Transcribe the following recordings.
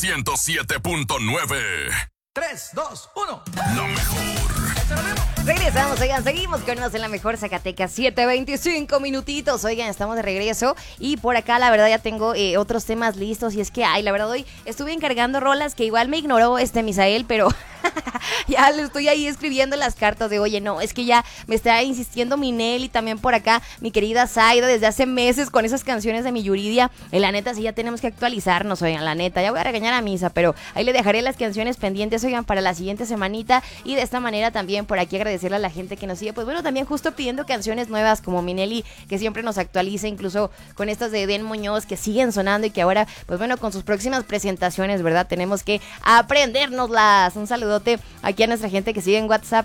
107.9. 3, 2, 1. Lo mejor. Regresamos, oigan, seguimos con más en la mejor Zacatecas, 7:25 minutitos. Oigan, estamos de regreso y por acá la verdad ya tengo otros temas listos. Y es que, la verdad hoy estuve encargando rolas que igual me ignoró Misael, pero ya le estoy ahí escribiendo las cartas de, oye, no, es que ya me está insistiendo mi Nelly, también por acá mi querida Zaida desde hace meses con esas canciones de mi Yuridia. La neta, sí, ya tenemos que actualizarnos, oigan, la neta, ya voy a regañar a Misa, pero ahí le dejaré las canciones pendientes, oigan, para la siguiente semanita. Y de esta manera también por aquí agradecerle a la gente que nos sigue, pues bueno, también justo pidiendo canciones nuevas como mi Nelly, que siempre nos actualiza, incluso con estas de Eden Muñoz que siguen sonando y que ahora, pues bueno, con sus próximas presentaciones, ¿verdad? Tenemos que aprendérnoslas. Un saludote aquí a nuestra gente que sigue en WhatsApp,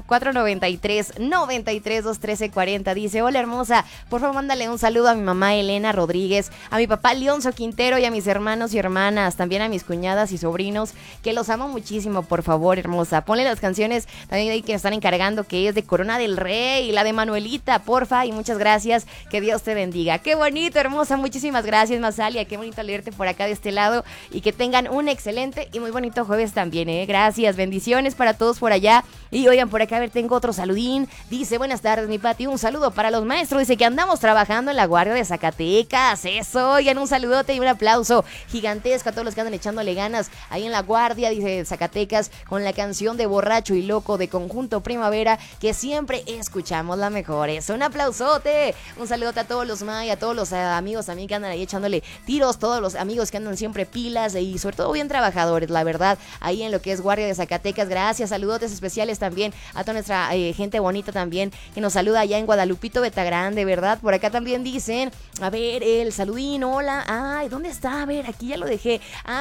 493-93-213-40. Dice, hola hermosa, por favor mándale un saludo a mi mamá Elena Rodríguez, a mi papá Leonzo Quintero y a mis hermanos y hermanas, también a mis cuñadas y sobrinos, que los amo muchísimo, por favor, hermosa. Ponle las canciones también ahí que nos están encargando, que es de Corona del Rey, la de Manuelita, porfa, y muchas gracias, que Dios te bendiga. Qué bonito, hermosa, muchísimas gracias, Masalia, qué bonito leerte por acá de este lado, y que tengan un excelente y muy bonito jueves también, gracias, bendiciones para todos por allá. Y oigan, por acá, a ver, tengo otro saludín. Dice, buenas tardes, mi Pati, un saludo para los maestros. Dice que andamos trabajando en la Guardia de Zacatecas. Eso, oigan, un saludote y un aplauso gigantesco a todos los que andan echándole ganas ahí en la Guardia, dice Zacatecas, con la canción de Borracho y Loco de Conjunto Primavera, que siempre escuchamos la mejor. Eso, un aplausote. Un saludote a todos los May, a todos los amigos también que andan ahí echándole tiros, todos los amigos que andan siempre pilas y sobre todo bien trabajadores, la verdad, ahí en lo que es Guardia de Zacatecas. Gracias, saludotes especiales también a toda nuestra gente bonita también que nos saluda allá en Guadalupito Betagrande, ¿verdad? Por acá también dicen, a ver, el saludín, hola, ay, ¿dónde está? A ver, aquí ya lo dejé.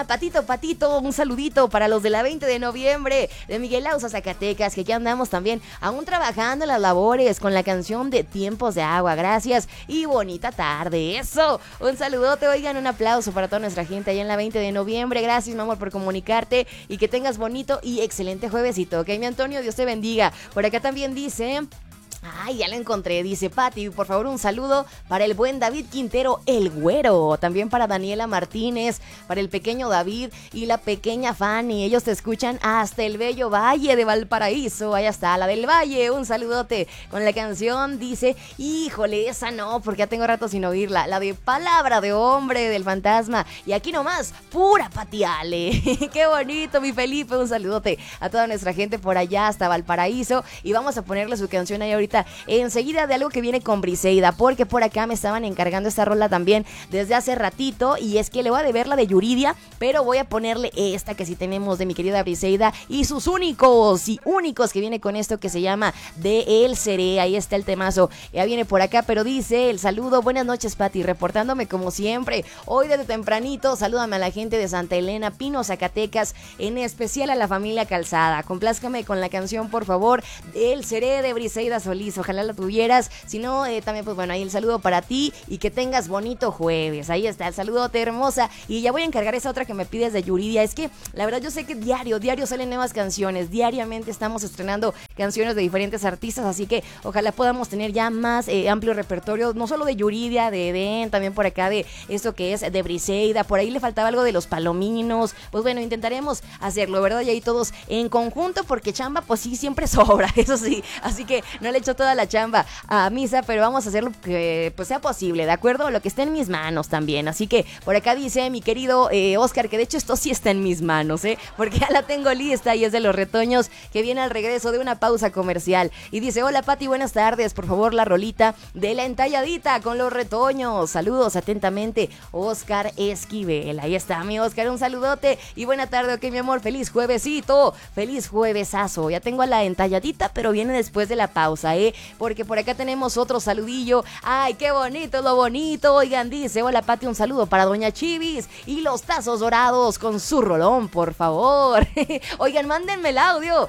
Patito, un saludito para los de la 20 de noviembre de Miguel Ausa, Zacatecas, que aquí andamos también aún trabajando en las labores con la canción de Tiempos de Agua. Gracias y bonita tarde, eso, un saludote, oigan, un aplauso para toda nuestra gente allá en la 20 de noviembre. Gracias, mi amor, por comunicarte y que tengas bonito y excelente juevesito, ok, mi Antonio, Dios te bendiga. Por acá también dice, ay, ya lo encontré, dice Pati, por favor un saludo para el buen David Quintero, el güero, también para Daniela Martínez, para el pequeño David y la pequeña Fanny, ellos te escuchan hasta el bello Valle de Valparaíso, allá está, la del Valle, un saludote con la canción, dice, híjole, esa no, porque ya tengo rato sin oírla, la de Palabra de Hombre del Fantasma, y aquí nomás, pura Pati Ale, qué bonito, mi Felipe, un saludote a toda nuestra gente por allá hasta Valparaíso, y vamos a ponerle su canción ahí ahorita enseguida de algo que viene con Briseida, porque por acá me estaban encargando esta rola también desde hace ratito, y es que le voy a deber la de Yuridia, pero voy a ponerle esta que sí tenemos de mi querida Briseida y sus únicos que viene con esto que se llama De El Seré. Ahí está el temazo, ya viene por acá, pero dice el saludo, buenas noches Pati, reportándome como siempre, hoy desde tempranito, salúdame a la gente de Santa Elena, Pino, Zacatecas, en especial a la familia Calzada, complázcame con la canción por favor, De El Seré de Briseida Solís. Ojalá la tuvieras, si no, también pues bueno, ahí el saludo para ti y que tengas bonito jueves, ahí está el saludote hermosa, y ya voy a encargar esa otra que me pides de Yuridia. Es que la verdad yo sé que diario salen nuevas canciones, diariamente estamos estrenando canciones de diferentes artistas, así que ojalá podamos tener ya más amplio repertorio, no solo de Yuridia, de Eden, también por acá de esto que es de Briseida, por ahí le faltaba algo de los Palominos, pues bueno, intentaremos hacerlo, ¿verdad? Y ahí todos en conjunto, porque chamba pues sí siempre sobra, eso sí, así que no le echo toda la chamba a Misa, pero vamos a hacer lo que pues sea posible, ¿de acuerdo? Lo que esté en mis manos también, así que por acá dice mi querido Oscar, que de hecho esto sí está en mis manos, porque ya la tengo lista y es de Los Retoños, que viene al regreso de una pausa comercial, y dice, hola Pati, buenas tardes, por favor la rolita de La Entalladita con Los Retoños, saludos atentamente, Oscar Esquivel. Ahí está mi Oscar, un saludote y buena tarde, ok mi amor, feliz juevesito, feliz juevesazo, ya tengo a La Entalladita, pero viene después de la pausa, porque por acá tenemos otro saludillo. Ay, qué bonito, lo bonito. Oigan, dice, hola Pati, un saludo para Doña Chivis y los tazos dorados con su rolón, por favor. Oigan, mándenme el audio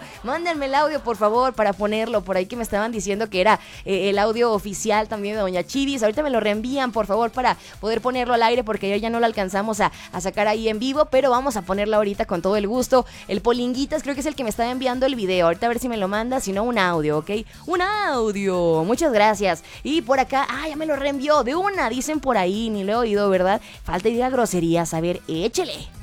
por favor para ponerlo por ahí, que me estaban diciendo que era el audio oficial también de Doña Chivis. Ahorita me lo reenvían por favor para poder ponerlo al aire, porque ya no lo alcanzamos a sacar ahí en vivo, pero vamos a ponerlo ahorita con todo el gusto. El Polinguitas creo que es el que me estaba enviando el video, ahorita a ver si me lo manda, si no un audio, ¿ok? Un audio, muchas gracias. Y por acá, ya me lo reenvió de una, dicen por ahí, ni lo he oído, ¿verdad? Falta y diga groserías, a ver, échele.